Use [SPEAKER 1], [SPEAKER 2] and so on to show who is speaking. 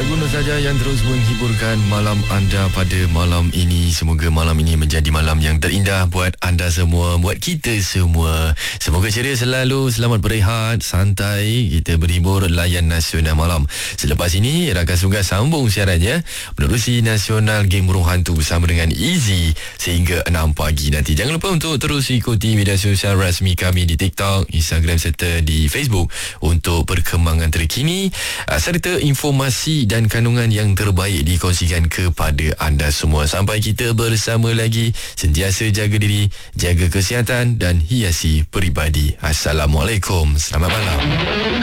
[SPEAKER 1] Lagu Nur Saja yang terus menghiburkan malam anda pada malam ini. Semoga malam ini menjadi malam yang terindah buat anda semua, buat kita semua. Semoga ceria selalu, selamat berehat, santai, kita berhibur layan Nasional Malam. Selepas ini, Raka Sugas sambung siarannya menerusi Nasional Game Burung Hantu bersama dengan Easy sehingga 6 pagi nanti. Jangan lupa untuk terus ikuti media sosial rasmi kami di TikTok, Instagram serta di Facebook untuk perkembangan terkini serta informasi dan kandungan yang terbaik dikongsikan kepada anda semua. Sampai kita bersama lagi, sentiasa jaga diri, jaga kesihatan dan hiasi peribadi. Assalamualaikum, selamat malam.